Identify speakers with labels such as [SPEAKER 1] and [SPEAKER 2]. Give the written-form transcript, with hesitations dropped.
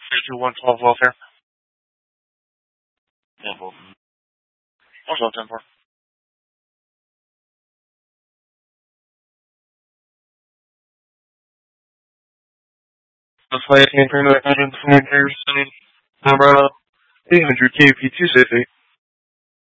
[SPEAKER 1] 32112 welfare. 10-4. Also 10-4. The flight came from the 120 Number 800 KP2 safety.